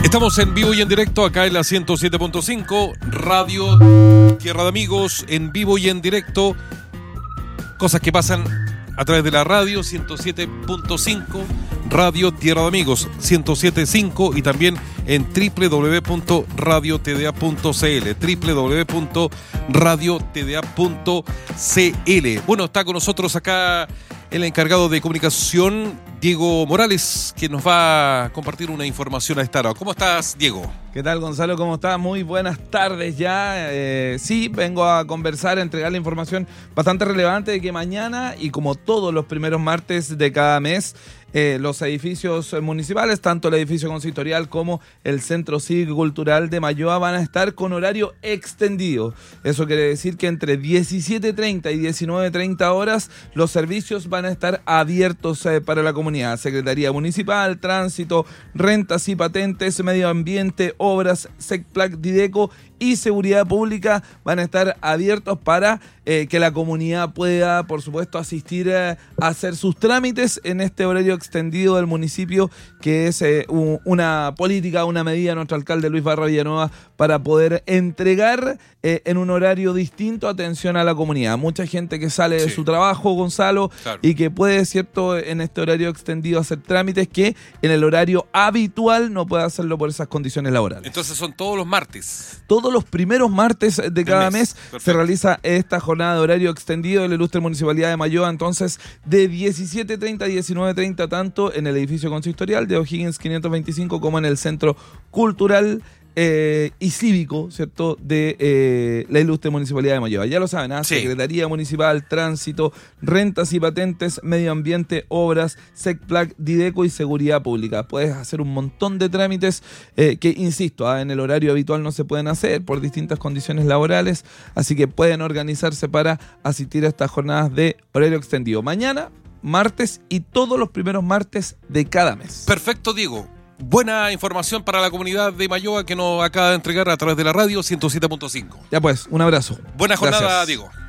Estamos en vivo y en directo acá en la 107.5, Radio Tierra de Amigos, en vivo y en directo. Cosas que pasan a través de la radio 107.5, Radio Tierra de Amigos 107.5 y también en www.radiotda.cl, www.radiotda.cl. Bueno, está con nosotros acá el encargado de comunicación, Diego Morales, que nos va a compartir una información a esta hora. ¿Cómo estás, Diego? ¿Qué tal, Gonzalo? ¿Cómo estás? Muy buenas tardes ya. Sí, vengo a conversar, a entregar la información bastante relevante de que mañana, y como todos los primeros martes de cada mes, los edificios municipales, tanto el edificio consistorial como el Centro Cívico-Cultural de Malloa, van a estar con horario extendido. Eso quiere decir que entre 17:30 y 19:30 horas los servicios van a estar abiertos para la comunidad. Secretaría Municipal, Tránsito, Rentas y Patentes, Medio Ambiente, Obras, SECPLAC, Dideco y Seguridad Pública van a estar abiertos para que la comunidad pueda, por supuesto, asistir a hacer sus trámites en este horario extendido del municipio, que es una política, una medida de nuestro alcalde Luis Barra Villanueva para poder entregar en un horario distinto atención a la comunidad. Mucha gente que sale de su trabajo, Gonzalo, claro, y que puede, cierto, en este horario extendido hacer trámites que en el horario habitual no puede hacerlo por esas condiciones laborales. Entonces son todos los martes. Todos los primeros martes de cada mes se realiza esta jornada de horario extendido de la ilustre Municipalidad de Malloa, entonces de 17:30 a 19:30, tanto en el edificio consistorial de O'Higgins 525 como en el Centro Cultural y Cívico, ¿cierto?, de la ilustre Municipalidad de Malloa. Ya lo saben, sí. Secretaría Municipal, Tránsito, Rentas y Patentes, Medio Ambiente, Obras, SECPLAC, Dideco y Seguridad Pública. Puedes hacer un montón de trámites que, insisto, en el horario habitual no se pueden hacer por distintas condiciones laborales, así que pueden organizarse para asistir a estas jornadas de horario extendido. Mañana, martes y todos los primeros martes de cada mes. Perfecto, Diego. Buena información para la comunidad de Malloa que nos acaba de entregar a través de la radio 107.5. Ya pues, un abrazo. Buena jornada, Gracias. Diego.